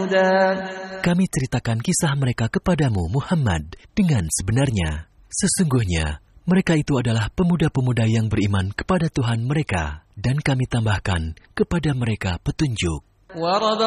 هدى. Kami ceritakan kisah mereka kepadamu, Muhammad, dengan sebenarnya. Sesungguhnya, mereka itu adalah pemuda-pemuda yang beriman kepada Tuhan mereka, dan kami tambahkan kepada mereka petunjuk. وَرَبَطْنَا